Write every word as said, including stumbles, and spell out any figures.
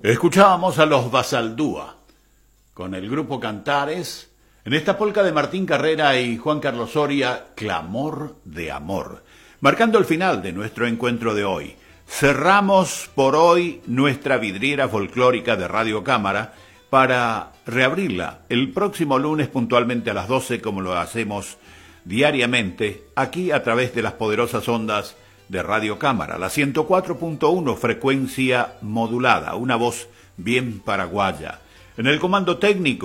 Escuchábamos a los Basaldúa con el grupo Cantares en esta polca de Martín Carrera y Juan Carlos Soria, Clamor de Amor, marcando el final de nuestro encuentro de hoy. Cerramos por hoy nuestra vidriera folclórica de Radio Cámara para reabrirla el próximo lunes puntualmente a las doce, como lo hacemos diariamente aquí a través de las poderosas ondas de Radio Cámara, la ciento cuatro punto uno, frecuencia modulada, una voz bien paraguaya. En el comando técnico